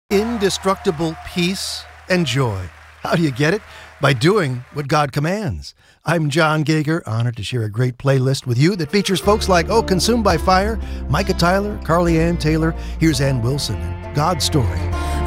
Indestructible peace and joy. How do you get it? By doing what God commands. I'm John Gager, honored to share a great playlist with you that features folks like Consumed by Fire, Micah Tyler, Carly Ann Taylor. Here's Ann Wilson and God's Story.